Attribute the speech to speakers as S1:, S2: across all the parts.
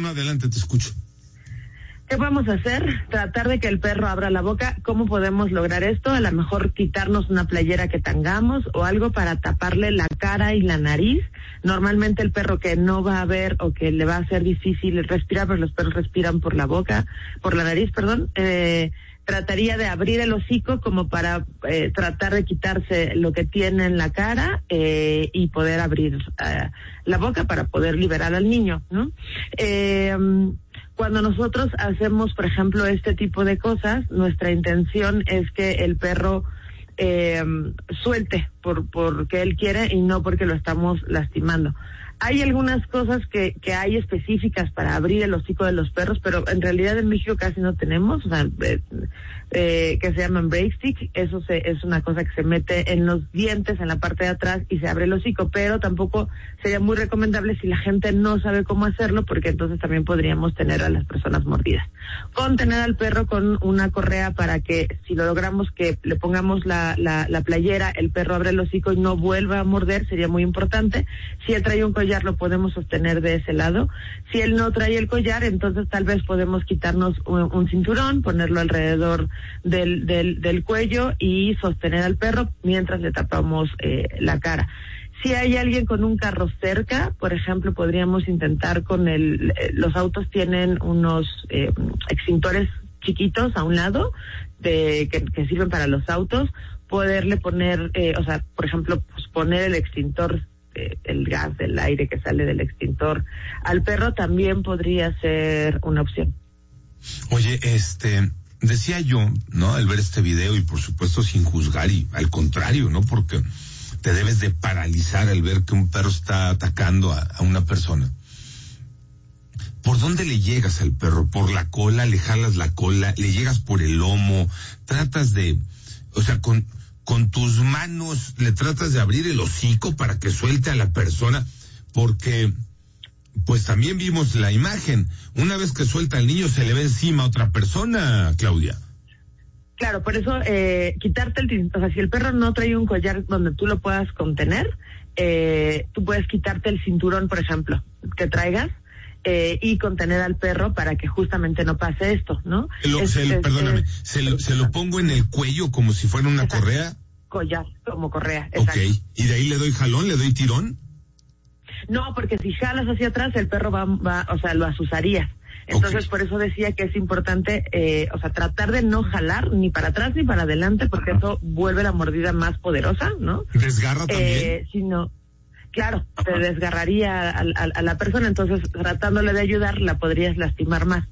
S1: no, adelante, te escucho.
S2: ¿Qué podemos hacer? Tratar de que el perro abra la boca. ¿Cómo podemos lograr esto? A lo mejor quitarnos una playera que tengamos o algo para taparle la cara y la nariz. Normalmente el perro que no va a ver o que le va a ser difícil respirar, pues los perros respiran por la boca, por la nariz, perdón, trataría de abrir el hocico como para tratar de quitarse lo que tiene en la cara y poder abrir la boca para poder liberar al niño, ¿no? Cuando nosotros hacemos, por ejemplo, este tipo de cosas, nuestra intención es que el perro suelte porque él quiere y no porque lo estamos lastimando. Hay algunas cosas que hay específicas para abrir el hocico de los perros, pero en realidad en México casi no tenemos, o sea, que se llaman breakstick. Eso es una cosa que se mete en los dientes, en la parte de atrás, y se abre el hocico, pero tampoco sería muy recomendable si la gente no sabe cómo hacerlo, porque entonces también podríamos tener a las personas mordidas. Contener al perro con una correa para que, si lo logramos que le pongamos la playera, el perro abre el hocico y no vuelva a morder, sería muy importante. Si él trae un collar, lo podemos sostener de ese lado. Si él no trae el collar, entonces tal vez podemos quitarnos un cinturón, ponerlo alrededor del cuello y sostener al perro mientras le tapamos la cara. Si hay alguien con un carro cerca, por ejemplo, podríamos intentar con los autos tienen unos extintores chiquitos a un lado que sirven para los autos, poderle poner, por ejemplo, pues poner el extintor, el gas del aire que sale del extintor al perro también podría ser una opción.
S1: Oye, decía yo, ¿no? Al ver este video, y por supuesto sin juzgar, y al contrario, ¿no? Porque te debes de paralizar al ver que un perro está atacando a una persona. ¿Por dónde le llegas al perro? ¿Por la cola? ¿Le jalas la cola? ¿Le llegas por el lomo? Tratas de, con tus manos le tratas de abrir el hocico para que suelte a la persona, porque pues también vimos la imagen, una vez que suelta al niño se le ve encima a otra persona, Claudia.
S2: Claro, por eso quitarte si el perro no trae un collar donde tú lo puedas contener, tú puedes quitarte el cinturón, por ejemplo, que traigas, y contener al perro para que justamente no pase esto, ¿no?
S1: Perdóname, ¿se lo pongo en el cuello como si fuera una correa?
S2: Collar, como correa, exacto.
S1: Ok, ¿y de ahí le doy jalón, le doy tirón?
S2: No, porque si jalas hacia atrás, el perro lo asusarías. Entonces, por eso decía que es importante, tratar de no jalar ni para atrás ni para adelante, porque eso vuelve la mordida más poderosa, ¿no?
S1: ¿Desgarra también?
S2: Claro, te desgarraría a la persona, entonces tratándole de ayudar la podrías lastimar más.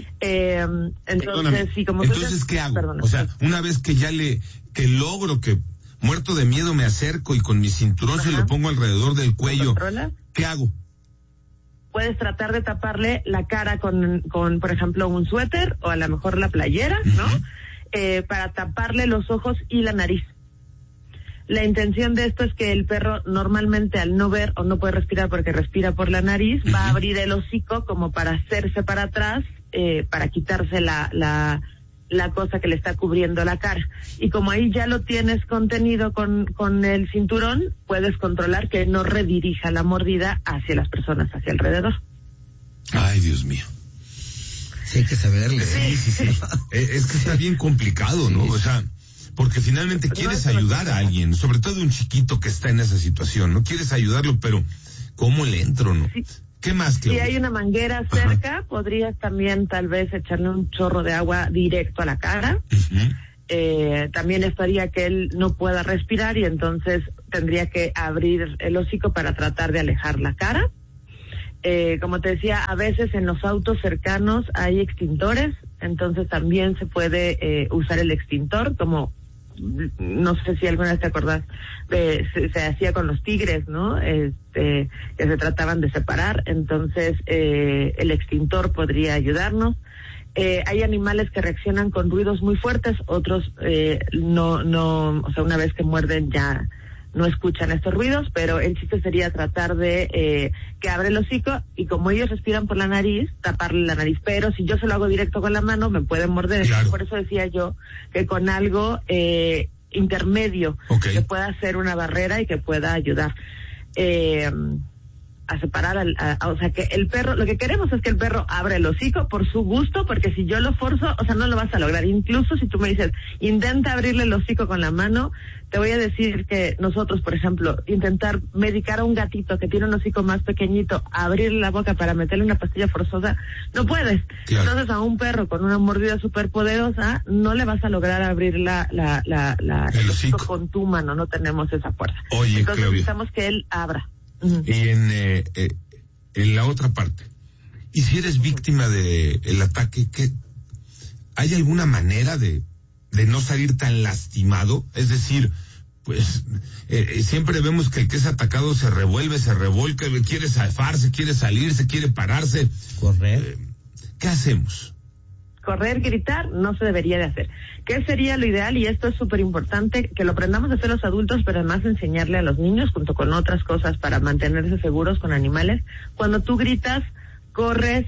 S2: Entonces, sí, como
S1: entonces, ¿qué hago?
S2: Perdóname.
S1: Una vez que que logro que muerto de miedo me acerco y con mi cinturón se lo pongo alrededor del cuello, ¿qué hago?
S2: Puedes tratar de taparle la cara con por ejemplo, un suéter o a lo mejor la playera, ¿no? Para taparle los ojos y la nariz. La intención de esto es que el perro normalmente al no ver o no puede respirar porque respira por la nariz, va a abrir el hocico como para hacerse para atrás, para quitarse la cosa que le está cubriendo la cara. Y como ahí ya lo tienes contenido con el cinturón, puedes controlar que no redirija la mordida hacia las personas, hacia alrededor.
S1: Ay, Dios mío.
S3: Sí, hay que saberle.
S1: Sí. Es que está bien complicado, ¿no? Porque finalmente quieres ayudar a alguien, sobre todo un chiquito que está en esa situación, ¿no? Quieres ayudarlo, pero ¿cómo le entro, no?
S2: Sí.
S1: ¿Qué más, Claudia?
S2: Si hay una manguera cerca, podrías también tal vez echarle un chorro de agua directo a la cara. También estaría que él no pueda respirar y entonces tendría que abrir el hocico para tratar de alejar la cara. Como te decía, a veces en los autos cercanos hay extintores, entonces también se puede usar el extintor, como no sé si alguna vez te acordás, se hacía con los tigres, ¿no? Que se trataban de separar, entonces el extintor podría ayudarnos. Hay animales que reaccionan con ruidos muy fuertes, otros una vez que muerden ya no escuchan estos ruidos, pero el chiste sería tratar de que abra el hocico y como ellos respiran por la nariz, taparle la nariz. Pero si yo se lo hago directo con la mano, me pueden morder.
S1: Claro.
S2: Por eso decía yo que con algo intermedio que pueda ser una barrera y que pueda ayudar. a separar o sea, que el perro, lo que queremos es que el perro abra el hocico por su gusto, porque si yo lo forzo, o sea, no lo vas a lograr. Incluso si tú me dices, intenta abrirle el hocico con la mano, te voy a decir que nosotros, por ejemplo, intentar medicar a un gatito que tiene un hocico más pequeñito, abrirle la boca para meterle una pastilla forzosa, no puedes. Claro. Entonces a un perro con una mordida súper poderosa, no le vas a lograr abrir el hocico con tu mano, no tenemos esa fuerza.
S1: Oye,
S2: entonces
S1: Claudia,
S2: necesitamos que él abra.
S1: Y en la otra parte, y si eres víctima de el ataque, ¿hay alguna manera de no salir tan lastimado? Es decir, pues siempre vemos que el que es atacado se revuelve, se revolca, quiere zafarse, quiere salirse, quiere pararse.
S3: Correr.
S1: ¿Qué hacemos?
S2: Correr, gritar, no se debería de hacer. ¿Qué sería lo ideal? Y esto es súper importante, que lo aprendamos a hacer los adultos, pero además enseñarle a los niños, junto con otras cosas, para mantenerse seguros con animales. Cuando tú gritas, corres,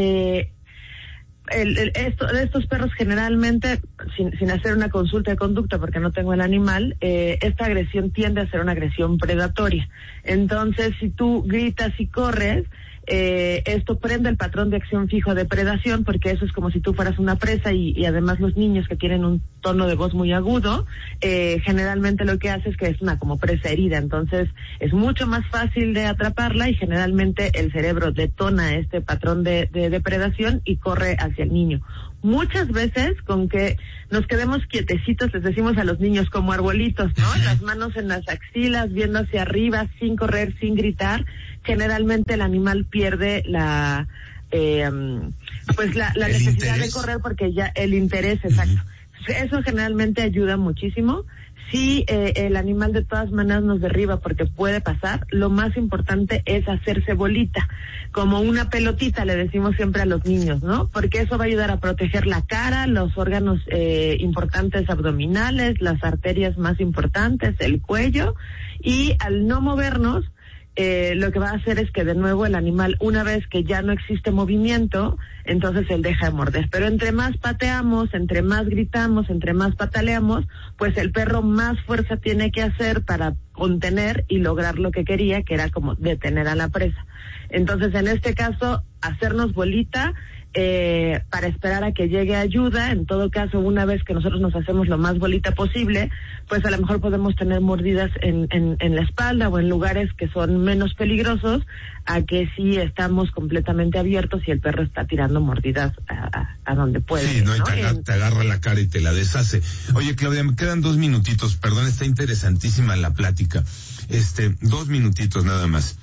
S2: estos perros generalmente, sin hacer una consulta de conducta porque no tengo el animal, esta agresión tiende a ser una agresión predatoria. Entonces, si tú gritas y corres, esto prende el patrón de acción fijo de predación, porque eso es como si tú fueras una presa y además los niños que tienen un tono de voz muy agudo, generalmente lo que hace es que es una como presa herida, entonces es mucho más fácil de atraparla y generalmente el cerebro detona este patrón de depredación y corre hacia el niño. Muchas veces con que nos quedemos quietecitos, les decimos a los niños como arbolitos, ¿no? Las manos en las axilas, viendo hacia arriba, sin correr, sin gritar, generalmente el animal pierde la necesidad
S1: interés
S2: de correr porque ya el interés, exacto. Eso generalmente ayuda muchísimo. Si el animal de todas maneras nos derriba, porque puede pasar, lo más importante es hacerse bolita, como una pelotita, le decimos siempre a los niños, ¿no? Porque eso va a ayudar a proteger la cara, los órganos importantes abdominales, las arterias más importantes, el cuello, y al no movernos, lo que va a hacer es que de nuevo el animal, una vez que ya no existe movimiento, entonces él deja de morder. Pero entre más pateamos, entre más gritamos, entre más pataleamos, pues el perro más fuerza tiene que hacer para contener y lograr lo que quería, que era como detener a la presa. Entonces, en este caso, hacernos bolita, para esperar a que llegue ayuda. En todo caso, una vez que nosotros nos hacemos lo más bolita posible, pues a lo mejor podemos tener mordidas en la espalda o en lugares que son menos peligrosos, a que sí estamos completamente abiertos y el perro está tirando mordidas a donde puede.
S1: Sí, ¿no? Y te agarra la cara y te la deshace. Oye, Claudia, me quedan 2 minutitos, perdón, está interesantísima la plática. 2 minutitos nada más.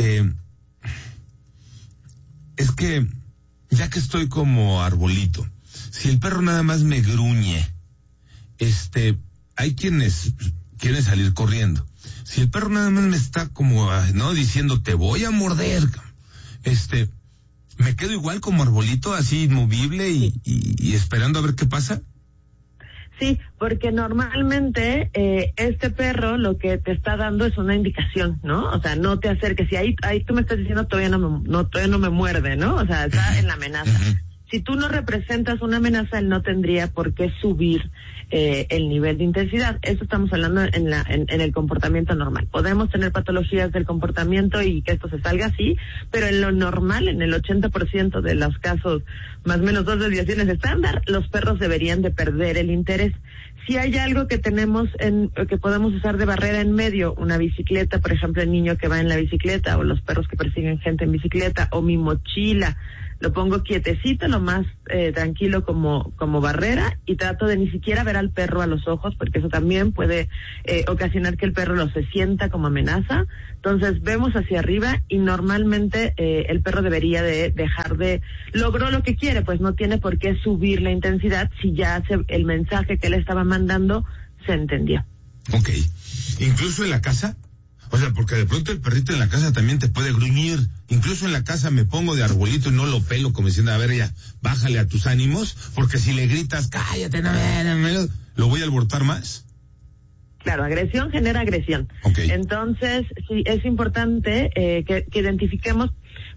S1: Es que ya que estoy como arbolito, si el perro nada más me gruñe, hay quienes quieren salir corriendo. Si el perro nada más me está como, ¿no? Diciendo, te voy a morder, ¿me quedo igual como arbolito, así inmovible y esperando a ver qué pasa?
S2: Sí, porque normalmente este perro lo que te está dando es una indicación, ¿no? O sea, no te acerques. Si ahí tú me estás diciendo todavía no me muerde, ¿no? O sea, está en la amenaza. Si tú no representas una amenaza, él no tendría por qué subir el nivel de intensidad. Eso estamos hablando en el comportamiento normal. Podemos tener patologías del comportamiento y que esto se salga así, pero en lo normal, en el 80% de los casos, más o menos 2 desviaciones estándar, los perros deberían de perder el interés. Si hay algo que tenemos que podemos usar de barrera en medio, una bicicleta, por ejemplo, el niño que va en la bicicleta, o los perros que persiguen gente en bicicleta, o mi mochila, lo pongo quietecito, lo más tranquilo como barrera, y trato de ni siquiera ver al perro a los ojos, porque eso también puede ocasionar que el perro lo se sienta como amenaza. Entonces vemos hacia arriba y normalmente el perro debería de dejar logró lo que quiere, pues no tiene por qué subir la intensidad si ya el mensaje que él estaba mandando se entendió.
S1: Ok. ¿Incluso en la casa? O sea, porque de pronto el perrito en la casa también te puede gruñir. Incluso en la casa me pongo de arbolito y no lo pelo, como diciendo, a ver, ya, bájale a tus ánimos, porque si le gritas, cállate, no, ¿lo voy a alborotar más?
S2: Claro, agresión genera agresión.
S1: Okay.
S2: Entonces, sí, es importante que identifiquemos,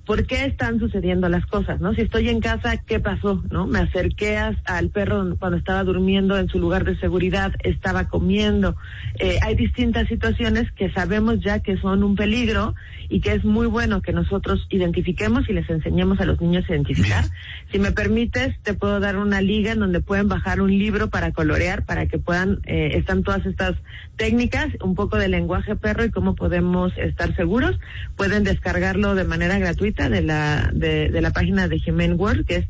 S2: por qué están sucediendo las cosas, ¿no? Si estoy en casa, ¿qué pasó, no? Me acerqué al perro cuando estaba durmiendo en su lugar de seguridad, estaba comiendo. Hay distintas situaciones que sabemos ya que son un peligro y que es muy bueno que nosotros identifiquemos y les enseñemos a los niños a identificar. Bien. Si me permites, te puedo dar una liga en donde pueden bajar un libro para colorear, para que puedan, están todas estas técnicas, un poco de lenguaje perro y cómo podemos estar seguros. Pueden descargarlo de manera gratuita de la página de Humane World, que es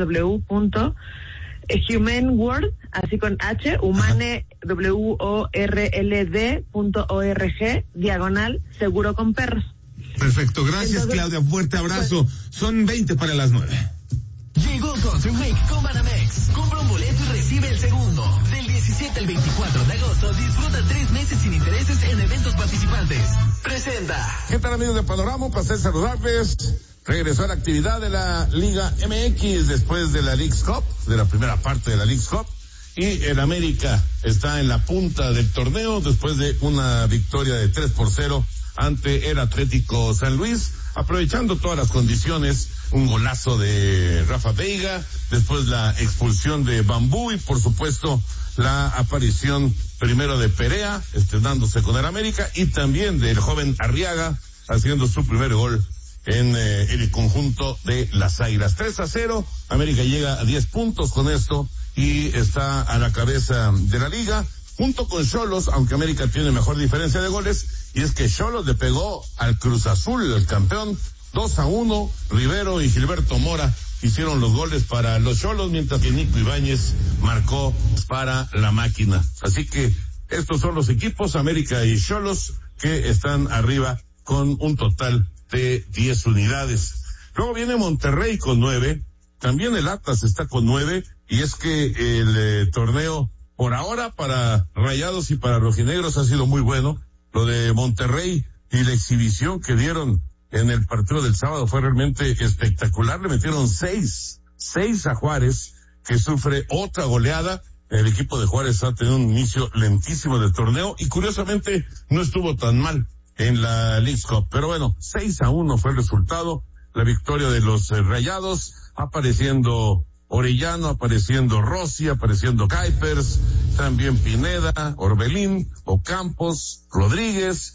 S2: www.humaneworld, así con H, WORLD.org, / seguro con perros.
S1: Perfecto, gracias. Entonces, Claudia, fuerte abrazo. Son 20 para las 9.
S4: Llegó Country Week con Banamex. Compra un boleto y recibe el segundo. Del 17 al 24 de agosto, disfruta 3 meses sin intereses en eventos participantes. Presenta.
S5: ¿Qué tal, amigos de Panorama? Un placer saludarles. Regresó a la actividad de la Liga MX después de la Leagues Cup, de la primera parte de la Leagues Cup. Y el América está en la punta del torneo después de una victoria de 3-0 ante el Atlético San Luis, aprovechando todas las condiciones. Un golazo de Rafa Veiga, después la expulsión de Bambú y por supuesto la aparición primero de Perea, estrenándose con el América, y también del joven Arriaga, haciendo su primer gol en el conjunto de las Águilas. 3-0, América llega a 10 puntos con esto y está a la cabeza de la liga, junto con Xolos, aunque América tiene mejor diferencia de goles, y es que Xolos le pegó al Cruz Azul, el campeón, 2-1, Rivero y Gilberto Mora hicieron los goles para los Xolos, mientras que Nico Ibáñez marcó para la Máquina. Así que estos son los equipos, América y Xolos, que están arriba con un total de 10 unidades. Luego viene Monterrey con 9, también el Atlas está con 9, y es que el torneo por ahora para Rayados y para Rojinegros ha sido muy bueno. Lo de Monterrey y la exhibición que dieron en el partido del sábado fue realmente espectacular. Le metieron 6 a Juárez, que sufre otra goleada. El equipo de Juárez ha tenido un inicio lentísimo del torneo y curiosamente no estuvo tan mal en la Leagues Cup. Pero bueno, 6-1 fue el resultado. La victoria de los Rayados, apareciendo Orellano, apareciendo Rossi, apareciendo Kuipers, también Pineda, Orbelín, Ocampos, Rodríguez.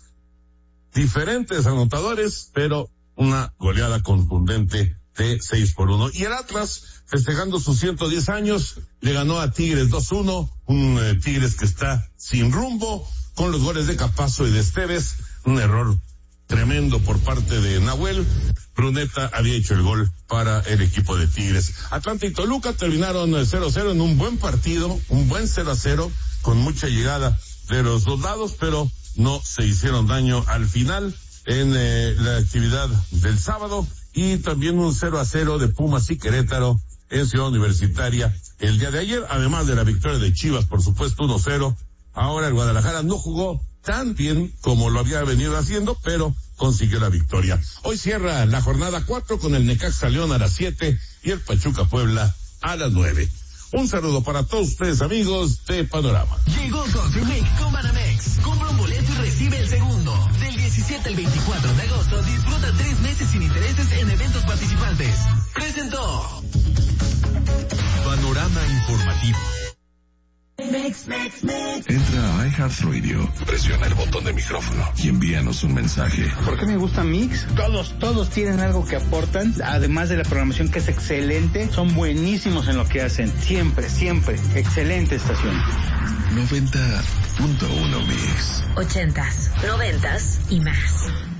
S5: Diferentes anotadores, pero una goleada contundente de 6-1. Y el Atlas, festejando sus 110 años, le ganó a Tigres 2-1, un Tigres que está sin rumbo, con los goles de Capazo y de Esteves, un error tremendo por parte de Nahuel. Bruneta había hecho el gol para el equipo de Tigres. Atlanta y Toluca terminaron 0-0 en un buen partido, un buen 0-0, con mucha llegada de los dos lados, pero no se hicieron daño al final en la actividad del sábado, y también un 0-0 de Pumas y Querétaro en Ciudad Universitaria el día de ayer, además de la victoria de Chivas, por supuesto, 1-0. Ahora el Guadalajara no jugó tan bien como lo había venido haciendo, pero consiguió la victoria. Hoy cierra la jornada 4 con el Necaxa León a las 7 y el Pachuca Puebla a las 9. Un saludo para todos ustedes, amigos de Panorama.
S4: Llegó Country Week con Banamex. Compra un boleto y recibe el segundo. Del 17 al 24 de agosto, disfruta 3 meses sin intereses en eventos participantes. Presentó
S6: Panorama Informativo. Entra a iHeartRadio, presiona el botón de micrófono y envíanos un mensaje.
S7: ¿Por qué me gusta Mix? Todos tienen algo que aportan, además de la programación que es excelente, son buenísimos en lo que hacen, siempre, excelente estación.
S6: 90.1 Mix.
S8: 80s, 90s y más.